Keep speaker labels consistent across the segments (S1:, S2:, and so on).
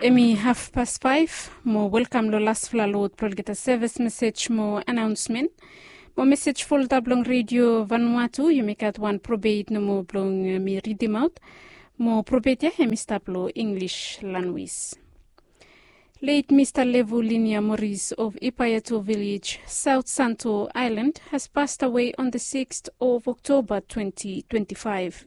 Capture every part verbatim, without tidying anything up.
S1: Emi half past five, mo welcome lo last flalot prolgeta service message mo announcement. Mo message folder blong radio Vanuatu, you make at one probate no mo blong mi read them out. Mo probate ya hemistaplo English language. Late Mister Levu Linia Morris of Ipayato Village, South Santo Island, has passed away on the sixth of October twenty twenty-five.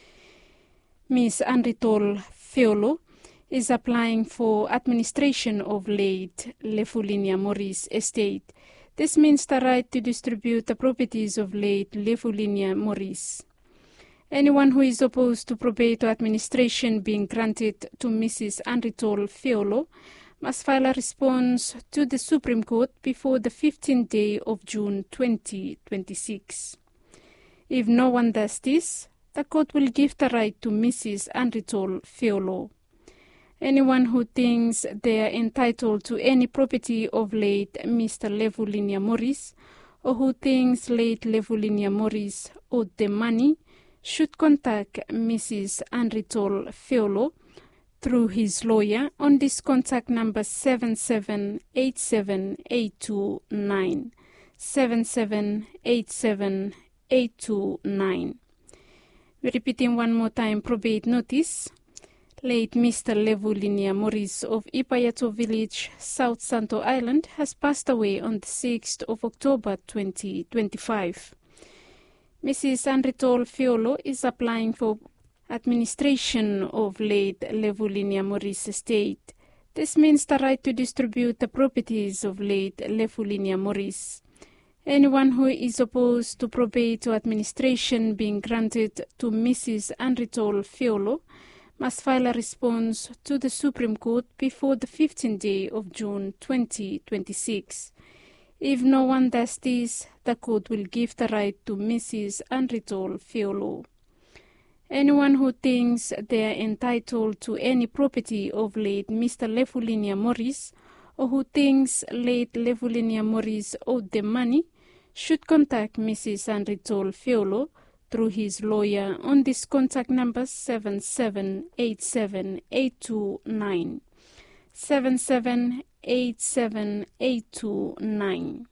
S1: Miss Andritol Feolo is applying for administration of late Levu Linia Morris estate. This means the right to distribute the properties of late Levu Linia Morris. Anyone who is opposed to probate or administration being granted to Missus Andritol Feolo must file a response to the Supreme Court before the fifteenth day of June twenty twenty-six. If no one does this, the court will give the right to Missus Andritol Feolo. Anyone who thinks they are entitled to any property of late Mister Levu Linia Morris, or who thinks late Levu Linia Morris owed them money, should contact Missus Andritol Feolo through his lawyer on this contact number seven seven eight seven eight two nine, seven seven eight seven eight two nine. We're repeating one more time probate notice. Late Mister Levu Linia Morris of Ipayato Village, South Santo Island, has passed away on the sixth of October twenty twenty-five. Missus Andritol Feolo is applying for administration of late Levu Linia Morris estate. This means the right to distribute the properties of late Levu Linia Morris. Anyone who is opposed to probate or administration being granted to Missus Andritol Feolo must file a response to the Supreme Court before the fifteenth day of June twenty twenty-six. If no one does this, the court will give the right to Missus Andritol Feolo. Anyone who thinks they are entitled to any property of late Mister Levu Linia Morris, or who thinks late Levu Linia Morris owed them money, should contact Missus Andritol Feolo through his lawyer on this contact number seven seven eight seven eight two nine, seven seven eight seven eight two nine.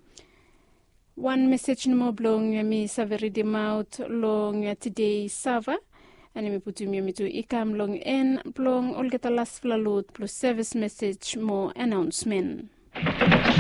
S1: One message no blong mi saveri maut long today sava and mi putum mi to ikam long en blong olgeta las flalot plus service message mo announcement.